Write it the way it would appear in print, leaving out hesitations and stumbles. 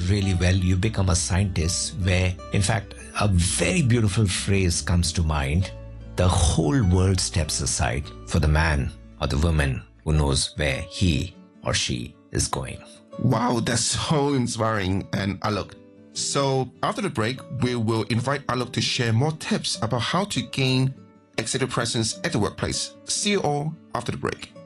really well, you become a scientist where, in fact, a very beautiful phrase comes to mind. The whole world steps aside for the man or the woman who knows where he or she is going. Wow, that's so inspiring. And Alok, so after the break, we will invite Alok to share more tips about how to gain executive presence at the workplace. See you all after the break.